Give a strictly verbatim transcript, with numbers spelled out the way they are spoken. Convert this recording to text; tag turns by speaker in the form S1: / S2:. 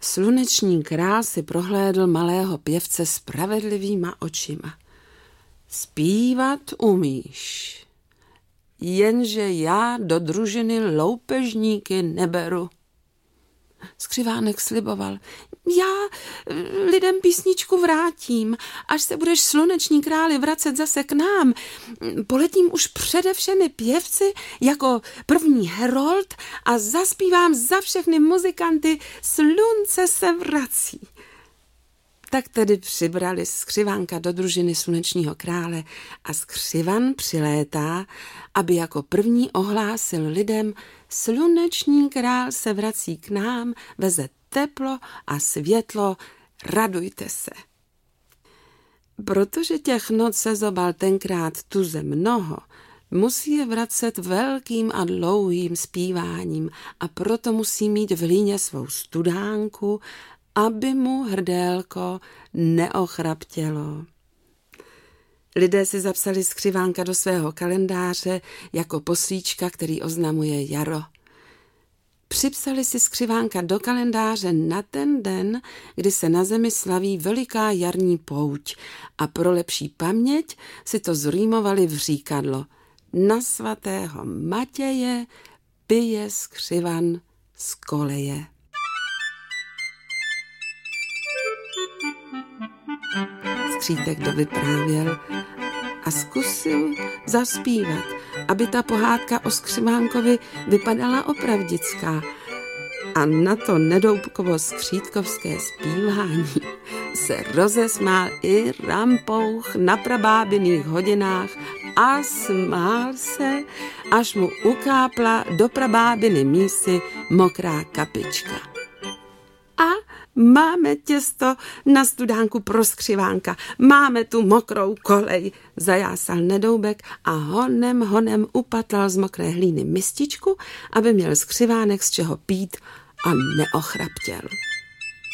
S1: Sluneční král si prohlédl malého pěvce spravedlivýma očima. Zpívat umíš, jenže já do družiny loupežníky neberu. Skřivánek sliboval, já lidem písničku vrátím, až se budeš sluneční králi vracet zase k nám. Poletím už přede všemi pěvci jako první herold a zaspívám za všechny muzikanty Slunce se vrací. Tak tedy přibrali skřivánka do družiny slunečního krále a skřivan přilétá, aby jako první ohlásil lidem: sluneční král se vrací k nám, veze teplo a světlo, radujte se. Protože těch noc se zobal tenkrát tuze mnoho, musí je vracet velkým a dlouhým zpíváním a proto musí mít v hlíně svou studánku, aby mu hrdélko neochraptělo. Lidé si zapsali skřivánka do svého kalendáře jako poslíčka, který oznamuje jaro. Připsali si skřivánka do kalendáře na ten den, kdy se na zemi slaví veliká jarní pouť a pro lepší paměť si to zrýmovali v říkadlo: na svatého Matěje pije skřivan z koleje. Skřítek dovyprávěl a zkusil zaspívat, aby ta pohádka o skřivánkovi vypadala opravdická. A na to nedoubkovo skřítkovské zpívání se rozesmál i Rampouch na prabábiných hodinách a smál se, až mu ukápla do prabábiny mísy mokrá kapička. A máme těsto na studánku pro skřivánka, máme tu mokrou kolej, zajásal Nedoubek a honem honem upatlal z mokré hlíny mističku, aby měl skřivánek z čeho pít a neochraptěl.